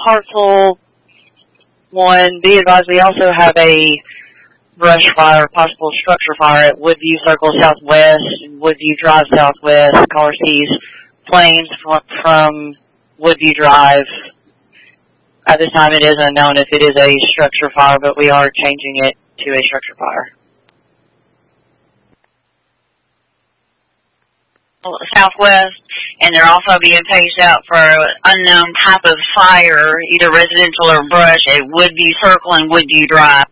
Hartselle one. Be advised, we also have a brush fire, possible structure fire at Woodview Circle Southwest, Woodview Drive Southwest, caller sees flames from Woodview Drive. At this time, it is unknown if it is a structure fire, but we are changing it to a structure fire. Southwest, and they're also being paged out for unknown type of fire, either residential or brush, at Woodview Circle and Woodview Drive.